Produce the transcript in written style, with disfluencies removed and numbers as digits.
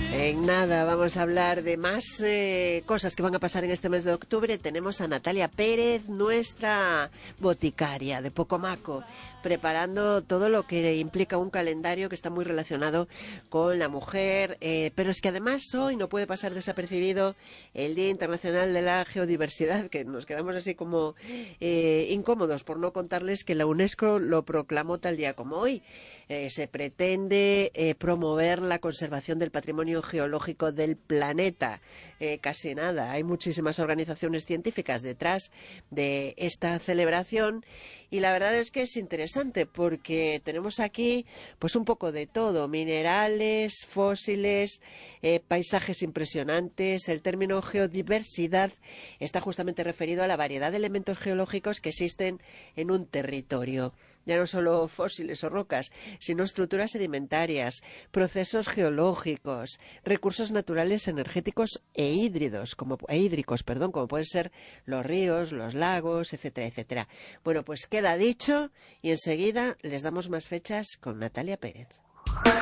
En nada, vamos a hablar de más cosas que van a pasar en este mes de octubre. Tenemos a Natalia Pérez, nuestra boticaria de Pocomaco, preparando todo lo que implica un calendario que está muy relacionado con la mujer. Pero es que además hoy no puede pasar desapercibido el Día Internacional de la Geodiversidad, que nos quedamos así como incómodos por no contarles que la UNESCO lo proclamó tal día como hoy. Se pretende promover la conservación del patrimonio geológico del planeta. Casi nada, hay muchísimas organizaciones científicas detrás de esta celebración y la verdad es que es interesante porque tenemos aquí pues un poco de todo: minerales, fósiles, paisajes impresionantes. El término geodiversidad está justamente referido a la variedad de elementos geológicos que existen en un territorio. Ya no solo fósiles o rocas, sino estructuras sedimentarias, procesos geológicos, recursos naturales energéticos e hídricos, como pueden ser los ríos, los lagos, etcétera, etcétera. Bueno, pues queda dicho y enseguida les damos más fechas con Natalia Pérez.